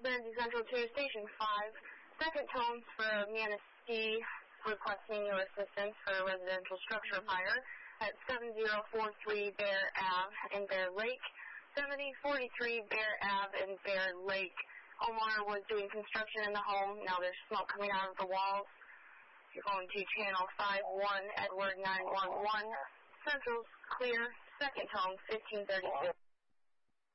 Bernzy Central 2, Station 5. Second tone for Manistee requesting your assistance for a residential structure fire at 7043 Bear Ave in Bear Lake, 7043 Bear Ave in Bear Lake. Homeowner was doing construction in the home. Now there's smoke coming out of the walls. You're going to channel 51, Edward 911. Central's clear. Second tone, 1532.